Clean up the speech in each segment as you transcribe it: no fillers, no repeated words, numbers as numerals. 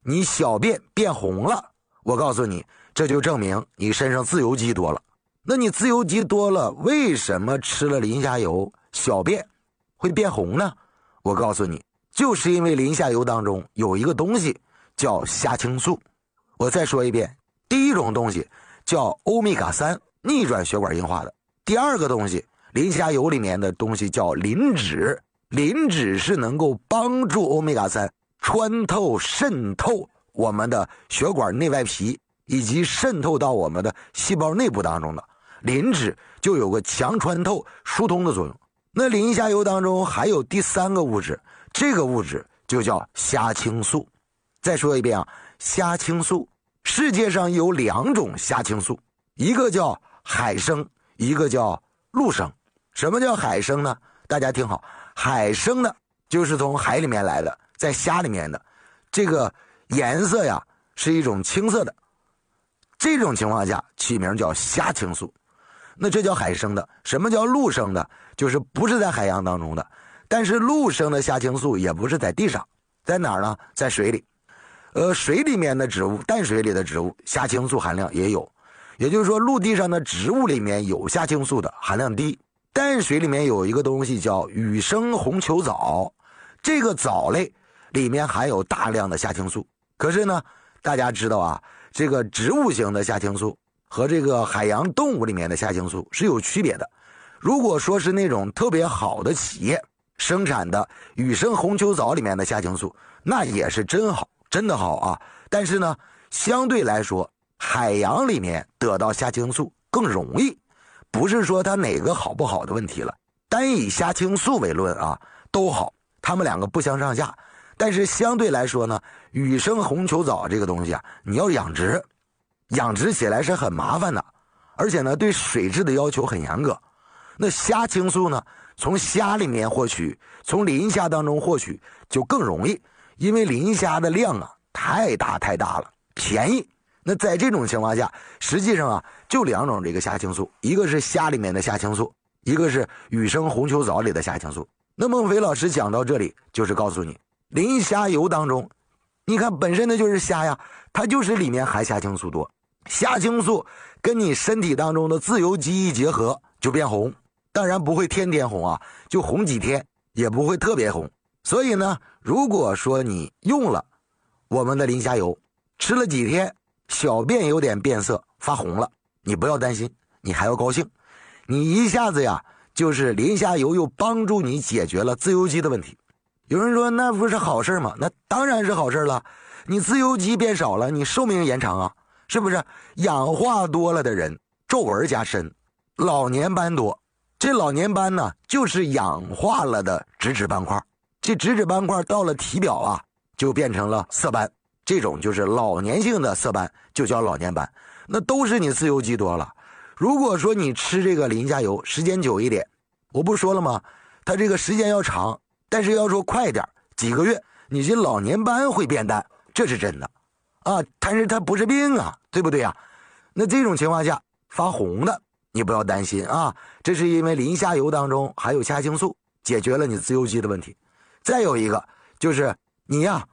你小便变红了，我告诉你，这就证明你身上自由基多了。那你自由基多了，为什么吃了磷虾油小便会变红呢？我告诉你，就是因为磷虾油当中有一个东西叫虾青素。我再说一遍，第一种东西叫欧米伽3，逆转血管硬化的。第二个东西，磷虾油里面的东西叫磷脂，磷脂是能够帮助欧米伽3穿透渗透我们的血管内外皮，以及渗透到我们的细胞内部当中的。磷脂就有个强穿透疏通的作用。那磷虾油当中还有第三个物质，这个物质就叫虾青素。再说一遍啊，虾青素，世界上有2种虾青素，一个叫海生，一个叫陆生。什么叫海生呢？大家听好，海生呢就是从海里面来的，在虾里面的，这个颜色呀是一种青色的，这种情况下起名叫虾青素。那这叫海生的。什么叫陆生的？就是不是在海洋当中的，但是陆生的虾青素也不是在地上，在哪儿呢？在水里。水里面的植物，淡水里的植物虾青素含量也有，也就是说陆地上的植物里面有虾青素的含量低。淡水里面有一个东西叫羽生红球藻，这个藻类里面含有大量的虾青素。可是呢，大家知道啊，这个植物型的虾青素和这个海洋动物里面的虾青素是有区别的。如果说是那种特别好的企业生产的羽生红球藻里面的虾青素，那也是真好，真的好啊。但是呢，相对来说，海洋里面得到虾青素更容易，不是说它哪个好不好的问题了。单以虾青素为论啊，都好，它们两个不相上下。但是相对来说呢，羽生红球藻这个东西啊，你要养殖起来是很麻烦的，而且呢，对水质的要求很严格。那虾青素呢，从虾里面获取，从磷虾当中获取就更容易，因为磷虾的量啊太大了，便宜。那在这种情况下，实际上啊就2种这个虾青素，一个是虾里面的虾青素，一个是羽生红球藻里的虾青素。那孟非老师讲到这里，就是告诉你，磷虾油当中，你看本身的就是虾呀，它就是里面含虾青素多，虾青素跟你身体当中的自由基一结合就变红。当然不会天天红啊，就红几天，也不会特别红。所以呢，如果说你用了我们的磷虾油，吃了几天，小便有点变色发红了，你不要担心，你还要高兴。你一下子呀，就是磷虾油又帮助你解决了自由基的问题。有人说那不是好事吗？那当然是好事了，你自由基变少了，你寿命延长啊，是不是？氧化多了的人皱纹加深，老年斑多。这老年斑呢，就是氧化了的脂质斑块，这脂质斑块到了体表啊，就变成了色斑，这种就是老年性的色斑，就叫老年斑。那都是你自由基多了。如果说你吃这个磷虾油时间久一点，我不说了吗？它这个时间要长，但是要说快点，几个月，你这老年斑会变淡，这是真的啊。但是它不是病啊，对不对啊？那这种情况下发红的，你不要担心啊，这是因为磷虾油当中还有虾青素，解决了你自由基的问题。再有一个就是你呀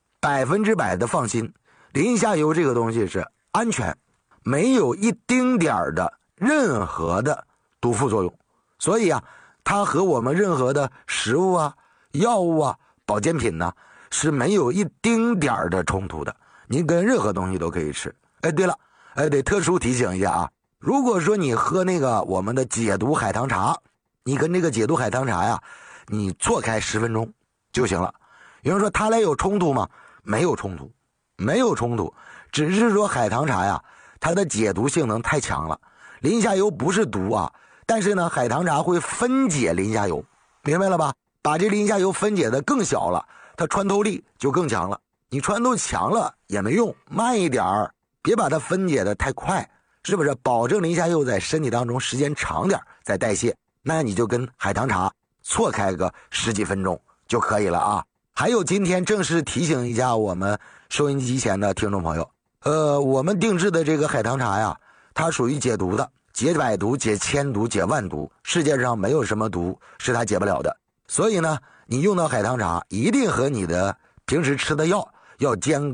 ，100%的放心，磷虾油这个东西是安全，没有一丁点儿的任何的毒副作用，所以啊，它和我们任何的食物啊、药物啊、保健品呢是没有一丁点儿的冲突的，你跟任何东西都可以吃。哎，对了，得特殊提醒一下啊。如果说你喝那个我们的解毒海棠茶，你跟这个解毒海棠茶呀，你错开10分钟就行了。有人说它俩有冲突吗？没有冲突，没有冲突，只是说海棠茶呀，它的解毒性能太强了。磷虾油不是毒啊，但是呢，海棠茶会分解磷虾油，明白了吧？把这磷虾油分解的更小了，它穿透力就更强了。你穿透强了也没用，慢一点儿，别把它分解的太快。是不是保证磷虾油在身体当中时间长点再代谢？那你就跟海棠茶错开个10几分钟就可以了啊。还有今天正式提醒一下我们收音机前的听众朋友，我们定制的这个海棠茶呀，它属于解毒的，解百毒、解千毒、解万毒，世界上没有什么毒是它解不了的。所以呢，你用到海棠茶一定和你的平时吃的药要兼